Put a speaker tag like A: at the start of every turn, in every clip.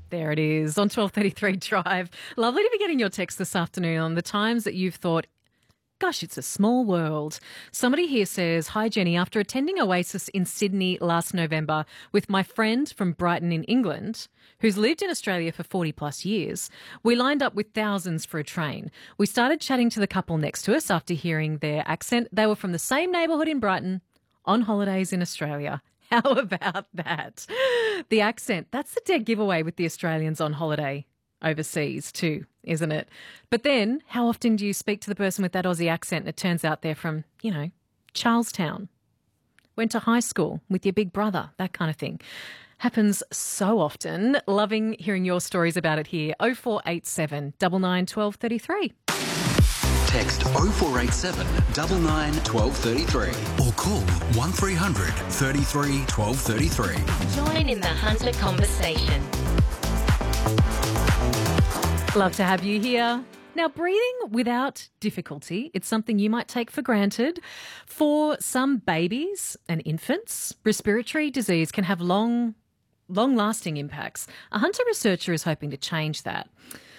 A: There it is on 12:33 Drive. Lovely to be getting your text this afternoon on the times that you've thought, gosh, it's a small world. Somebody here says, hi Jenny, after attending Oasis in Sydney last November with my friend from Brighton in England, who's lived in Australia for 40 plus years, we lined up with thousands for a train. We started chatting to the couple next to us after hearing their accent. They were from the same neighbourhood in Brighton, on holidays in Australia. How about that? The accent, that's the dead giveaway with the Australians on holiday overseas too, isn't it? But then how often do you speak to the person with that Aussie accent and it turns out they're from, Charlestown, went to high school with your big brother, that kind of thing. Happens so often. Loving hearing your stories about it here. 0487 99 1233.
B: Text 0487 99 1233 or call 1300 33 1233.
C: Join in the Hunter conversation.
A: Love to have you here. Now, breathing without difficulty, it's something you might take for granted. For some babies and infants, respiratory disease can have long-lasting impacts. A Hunter researcher is hoping to change that.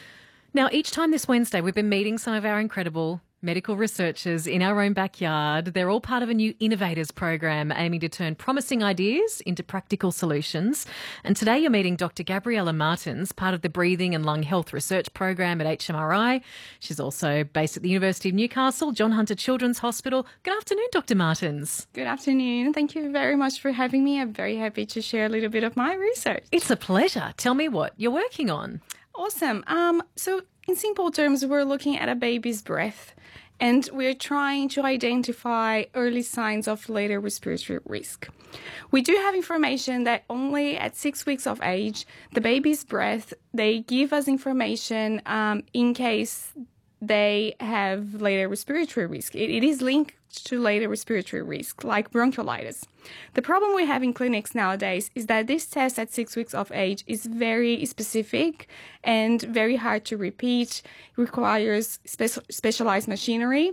A: Now, each time this Wednesday, we've been meeting some of our incredible medical researchers in our own backyard. They're all part of a new Innovators program aiming to turn promising ideas into practical solutions. And today you're meeting Dr. Gabriella Martins, part of the Breathing and Lung Health Research Program at HMRI. She's also based at the University of Newcastle, John Hunter Children's Hospital. Good afternoon, Dr. Martins.
D: Good afternoon. Thank you very much for having me. I'm very happy to share a little bit of my research.
A: It's a pleasure. Tell me what you're working on.
D: Awesome. So in simple terms, we're looking at a baby's breath and we're trying to identify early signs of later respiratory risk. We do have information that only at 6 weeks of age, the baby's breath, they give us information in case they have later respiratory risk. It is linked to later respiratory risk, like bronchiolitis. The problem we have in clinics nowadays is that this test at 6 weeks of age is very specific and very hard to repeat, requires specialized machinery.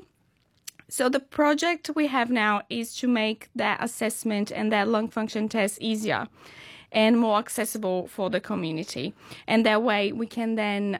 D: So the project we have now is to make that assessment and that lung function test easier and more accessible for the community. And that way we can then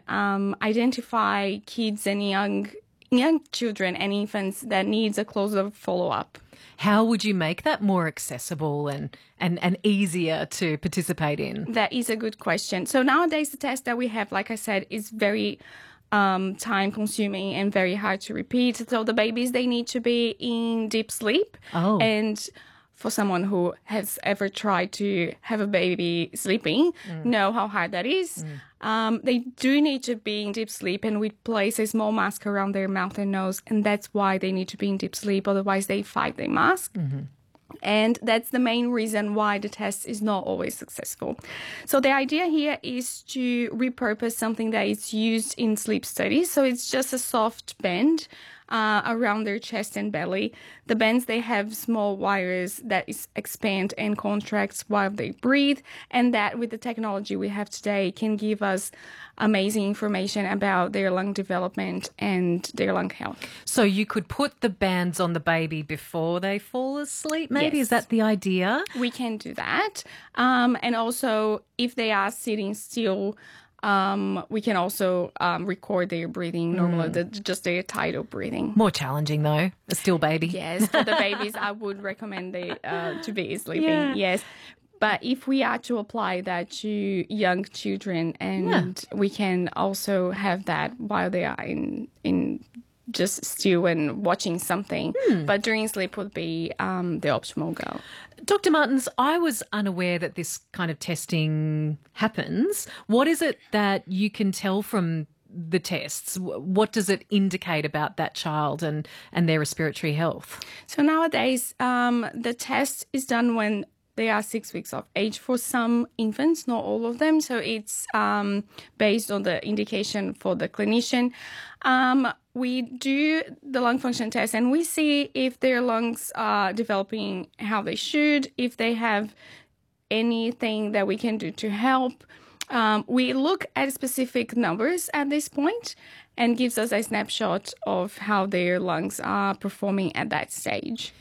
D: identify kids and young children and infants that needs a closer follow-up.
A: How would you make that more accessible and easier to participate in?
D: That is a good question. So nowadays the test that we have, like I said, is very time-consuming and very hard to repeat. So the babies, they need to be in deep sleep.
A: Oh.
D: And for someone who has ever tried to have a baby sleeping, know how hard that is. They do need to be in deep sleep, and we place a small mask around their mouth and nose, and that's why they need to be in deep sleep. Otherwise, they fight the mask. Mm-hmm. And that's the main reason why the test is not always successful. So the idea here is to repurpose something that is used in sleep studies. So it's just a soft band around their chest and belly. The bands, they have small wires that expand and contracts while they breathe, and that with the technology we have today can give us amazing information about their lung development and their lung health.
A: So you could put the bands on the baby before they fall asleep, maybe?
D: Yes.
A: Is that the idea?
D: We can do that. And also, if they are sitting still, we can also record their breathing, normally just their tidal breathing.
A: More challenging though, a still baby.
D: Yes, for the babies, I would recommend they to be sleeping. Yes. But if we are to apply that to young children, and we can also have that while they are in just still and watching something, but during sleep would be the optimal goal.
A: Dr. Martins, I was unaware that this kind of testing happens. What is it that you can tell from the tests? What does it indicate about that child and their respiratory health?
D: So nowadays, the test is done when they are 6 weeks of age for some infants, not all of them. So it's based on the indication for the clinician. We do the lung function test and we see if their lungs are developing how they should, if they have anything that we can do to help. We look at specific numbers at this point and gives us a snapshot of how their lungs are performing at that stage.